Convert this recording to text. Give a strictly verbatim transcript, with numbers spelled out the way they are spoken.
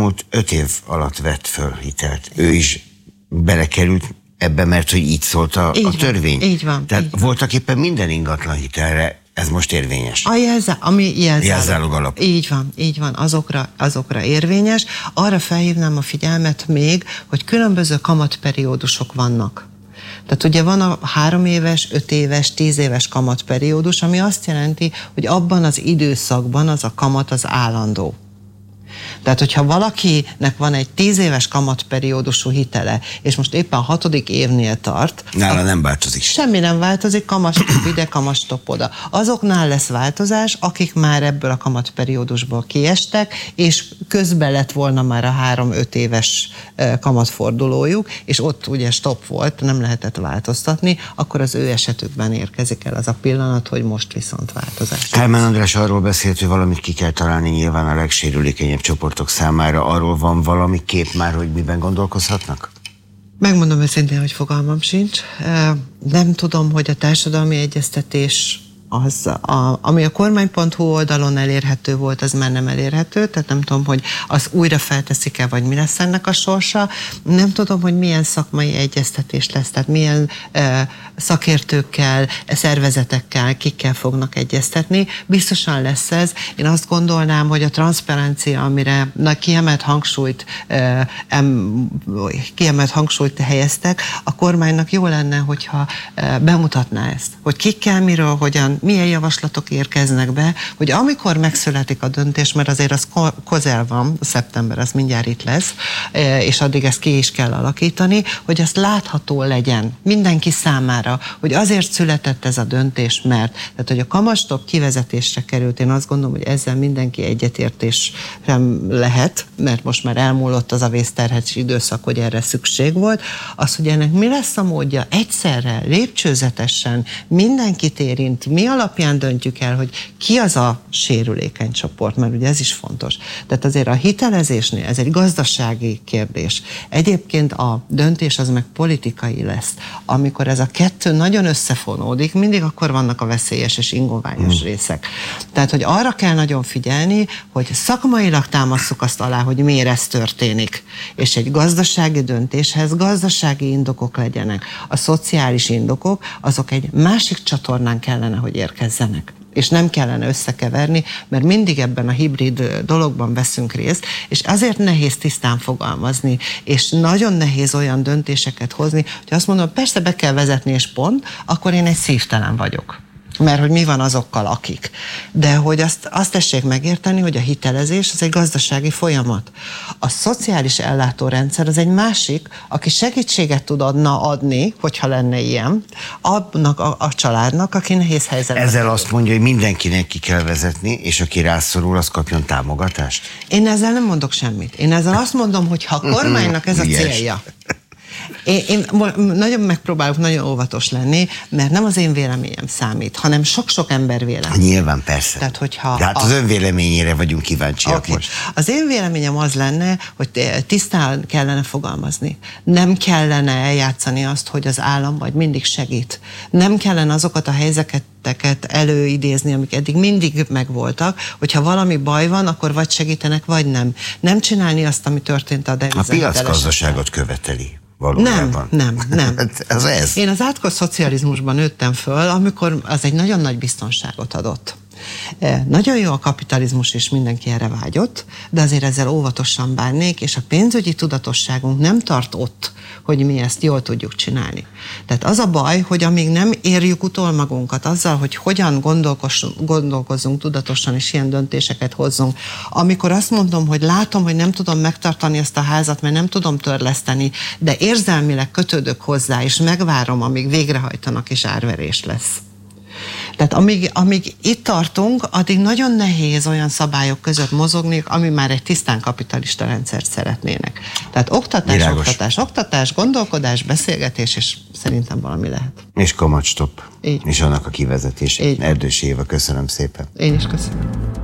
elmúlt öt év alatt vett föl hitelt. Ő is belekerült ebbe, mert hogy így szólt a, a törvény. Van, így van. Tehát így van. voltak éppen minden ingatlan hitelre ez most érvényes. A jelzá, ami jelzálog. Jelzálog alap. Így van, így van, azokra, azokra érvényes. Arra felhívnám a figyelmet még, hogy különböző kamatperiódusok vannak. Tehát ugye van a három éves, öt éves, tíz éves kamatperiódus, ami azt jelenti, hogy abban az időszakban az a kamat az állandó. Tehát, hogyha valakinek van egy tíz éves kamatperiódusú hitele, és most éppen a hatodik évnél tart. Nála nem változik. Semmi nem változik, kamastop ide, kamastop oda. Azoknál lesz változás, akik már ebből a kamatperiódusból kiestek, és közben lett volna már a három-öt éves kamatfordulójuk, és ott ugye stop volt, nem lehetett változtatni, akkor az ő esetükben érkezik el az a pillanat, hogy most viszont változás. Kálmán András arról beszélt, hogy valamit ki kell találni nyilván a legsérülékenyebb csoportok számára. Arról van valami kép már, hogy miben gondolkozhatnak? Megmondom őszintén, hogy fogalmam sincs. Nem tudom, hogy a társadalmi egyeztetés az, a, ami a kormány pont hu oldalon elérhető volt, az már nem elérhető, tehát nem tudom, hogy az újra felteszik-e, vagy mi lesz ennek a sorsa. Nem tudom, hogy milyen szakmai egyeztetés lesz, tehát milyen e, szakértőkkel, szervezetekkel, kikkel fognak egyeztetni. Biztosan lesz ez. Én azt gondolnám, hogy a transzparencia, amire na, kiemelt hangsúlyt e, em, kiemelt hangsúlyt helyeztek, a kormánynak jó lenne, hogyha e, bemutatná ezt, hogy kikkel, miről, hogyan, milyen javaslatok érkeznek be, hogy amikor megszületik a döntés, mert azért az közel van, szeptember az mindjárt itt lesz, és addig ezt ki is kell alakítani, hogy azt látható legyen mindenki számára, hogy azért született ez a döntés, mert tehát, hogy a kamatstop kivezetésre került, én azt gondolom, hogy ezzel mindenki egyetértés sem lehet, mert most már elmúlott az a vészterhes időszak, hogy erre szükség volt, az, hogy ennek mi lesz a módja, egyszerre, lépcsőzetesen, mindenkit érint, mi alapján döntjük el, hogy ki az a sérülékeny csoport, mert ugye ez is fontos. Tehát azért a hitelezésnél ez egy gazdasági kérdés. Egyébként a döntés az meg politikai lesz. Amikor ez a kettő nagyon összefonódik, mindig akkor vannak a veszélyes és ingoványos hmm. részek. Tehát, hogy arra kell nagyon figyelni, hogy szakmailag támasszuk azt alá, hogy miért ez történik. És egy gazdasági döntéshez gazdasági indokok legyenek. A szociális indokok, azok egy másik csatornán kellene, hogy érkezzenek. És nem kellene összekeverni, mert mindig ebben a hibrid dologban veszünk részt, és azért nehéz tisztán fogalmazni, és nagyon nehéz olyan döntéseket hozni, hogy azt mondom, persze be kell vezetni, és pont, akkor én egy szívtelen vagyok. Mert hogy mi van azokkal, akik. De hogy azt, azt tessék megérteni, hogy a hitelezés az egy gazdasági folyamat. A szociális ellátórendszer az egy másik, aki segítséget tud adna adni, hogyha lenne ilyen, annak a, a családnak, aki nehéz helyzetben. Ezzel azt mondja, hogy mindenkinek ki kell vezetni, és aki rászorul, az kapjon támogatást? Én ezzel nem mondok semmit. Én ezzel azt mondom, hogy ha a kormánynak ez a célja, Én, én nagyon megpróbálok nagyon óvatos lenni, mert nem az én véleményem számít, hanem sok-sok ember véleménye. Nyilván, persze. Tehát, hogyha De hát az a... ön véleményére vagyunk kíváncsiak okay. most. Az én véleményem az lenne, hogy tisztán kellene fogalmazni. Nem kellene eljátszani azt, hogy az állam majd mindig segít. Nem kellene azokat a helyzeteket előidézni, amik eddig mindig megvoltak, hogyha valami baj van, akkor vagy segítenek, vagy nem. Nem csinálni azt, ami történt a devizahiteles. A piacgazdaságot követeli. Valójában. Nem, nem, nem. Ez ez. Én az átkor szocializmusban nőttem föl, amikor az egy nagyon nagy biztonságot adott. Nagyon jó a kapitalizmus, és mindenki erre vágyott, de azért ezzel óvatosan bánnék, és a pénzügyi tudatosságunk nem tart ott, hogy mi ezt jól tudjuk csinálni. Tehát az a baj, hogy amíg nem érjük utol magunkat azzal, hogy hogyan gondolkozzunk tudatosan, és ilyen döntéseket hozzunk, amikor azt mondom, hogy látom, hogy nem tudom megtartani ezt a házat, mert nem tudom törleszteni, de érzelmileg kötődök hozzá, és megvárom, amíg végrehajtanak, és árverés lesz. Tehát amíg, amíg itt tartunk, addig nagyon nehéz olyan szabályok között mozogni, ami már egy tisztán kapitalista rendszert szeretnének. Tehát oktatás, Virágos. oktatás, oktatás, gondolkodás, beszélgetés, és szerintem valami lehet. És kamatstop. És annak a kivezetése. Így. Erdősi Éva, köszönöm szépen. Én is köszönöm.